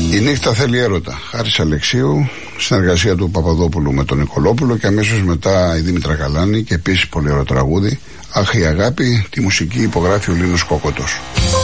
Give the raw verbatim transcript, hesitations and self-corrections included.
Η νύχτα θέλει έρωτα. Χάρης Αλεξίου, συνεργασία του Παπαδόπουλου με τον Νικολόπουλο και αμέσως μετά η Δήμητρα Καλάνη και επίσης πολύ ωραίο τραγούδι. Αχ η αγάπη, τη μουσική υπογράφει ο Λίνος Κόκοτος.